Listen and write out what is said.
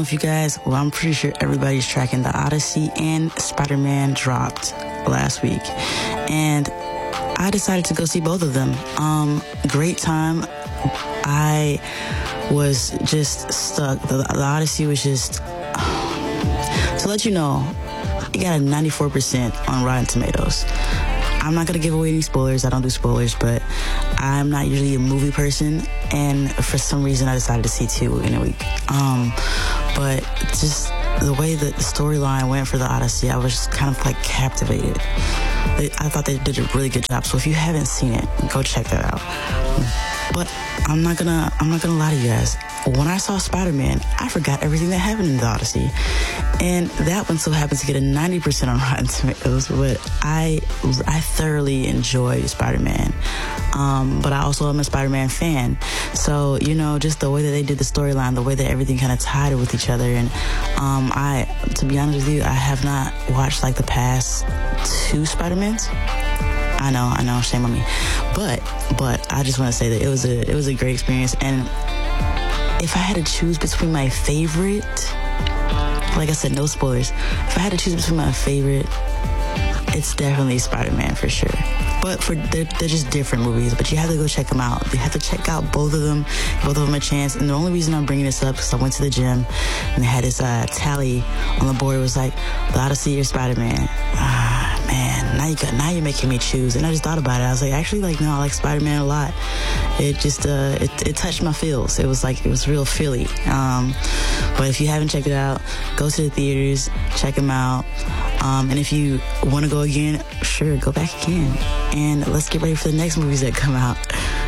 know if you guys, well, I'm pretty sure everybody's tracking the Odyssey and Spider-Man dropped last week. And I decided to go see both of them. Great time. I was just stuck. The Odyssey was just, to let you know, it got a 94% on Rotten Tomatoes. I'm not going to give away any spoilers. I don't do spoilers, but I'm not usually a movie person, and for some reason I decided to see two in a week. But just the way that the storyline went for the Odyssey, I was just kind of like captivated. I thought they did a really good job. So if you haven't seen it, go check that out. But I'm not gonna lie to you guys. When I saw Spider-Man, I forgot everything that happened in the Odyssey. And that one so happens to get a 90% on Rotten Tomatoes, but I thoroughly enjoy Spider-Man. But I also am a Spider-Man fan. So, you know, just the way that they did the storyline, the way that everything kind of tied with each other. And to be honest with you, I have not watched like the past two Spider-Mans. I know, shame on me. But I just want to say that it was a great experience. And if I had to choose between my favorite, like I said, no spoilers. If I had to choose between my favorite, it's definitely Spider-Man for sure. But they're just different movies, but you have to go check them out. You have to check out both of them a chance. And the only reason I'm bringing this up is I went to the gym and they had this tally on the board. It was like, the Odyssey or Spider-Man. Man, now you're making me choose. And I just thought about it. I was like, actually, like, no, I like Spider-Man a lot. It just, it touched my feels. It was real feely. But if you haven't checked it out, go to the theaters, check them out. And if you want to go again, sure, go back again. And let's get ready for the next movies that come out.